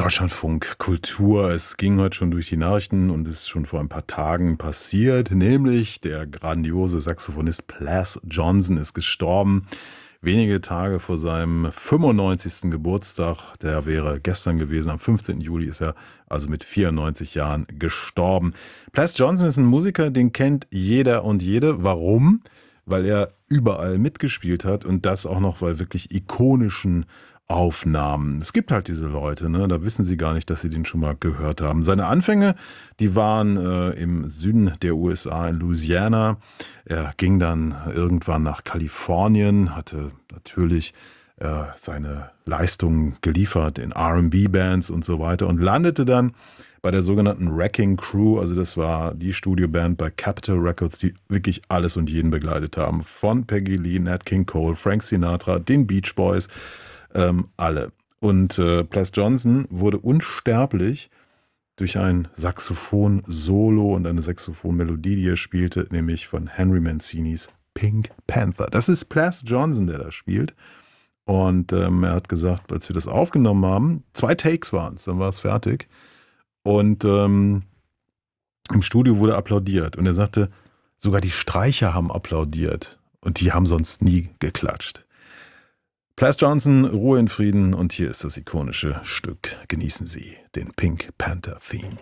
Deutschlandfunk Kultur. Es ging heute schon durch die Nachrichten und ist schon vor ein paar Tagen passiert, nämlich der grandiose Saxophonist Plas Johnson ist gestorben. Wenige Tage vor seinem 95. Geburtstag, der wäre gestern gewesen, am 15. Juli ist er also mit 94 Jahren gestorben. Plas Johnson ist ein Musiker, den kennt jeder und jede. Warum? Weil er überall mitgespielt hat und das auch noch bei wirklich ikonischen Aufnahmen. Es gibt halt diese Leute, ne? Da wissen sie gar nicht, dass sie den schon mal gehört haben. Seine Anfänge, die waren im Süden der USA in Louisiana. Er ging dann irgendwann nach Kalifornien, hatte natürlich seine Leistungen geliefert in R&B-Bands und so weiter und landete dann bei der sogenannten Wrecking Crew. Also das war die Studioband bei Capitol Records, die wirklich alles und jeden begleitet haben. Von Peggy Lee, Nat King Cole, Frank Sinatra, den Beach Boys, alle. Und Plas Johnson wurde unsterblich durch ein Saxophon-Solo und eine Saxophon-Melodie, die er spielte, nämlich von Henry Mancinis Pink Panther. Das ist Plas Johnson, der da spielt. Und er hat gesagt, als wir das aufgenommen haben, 2 Takes waren es, dann war es fertig. Und im Studio wurde applaudiert. Und er sagte, sogar die Streicher haben applaudiert. Und die haben sonst nie geklatscht. Plas Johnson, Ruhe in Frieden. Und hier ist das ikonische Stück. Genießen Sie den Pink Panther Theme.